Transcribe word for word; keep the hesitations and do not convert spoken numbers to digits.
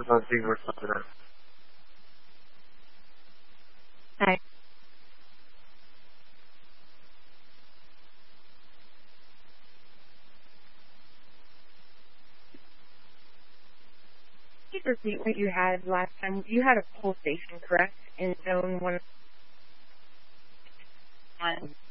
on seeing what's up there. Hi. Can you repeat what you had last time? You had a pole station, correct? In zone one.